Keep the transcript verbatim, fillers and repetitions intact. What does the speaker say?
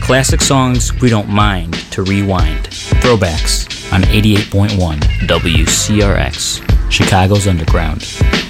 Classic songs we don't mind to rewind. Throwbacks on eighty-eight point one W C R X, Chicago's Underground.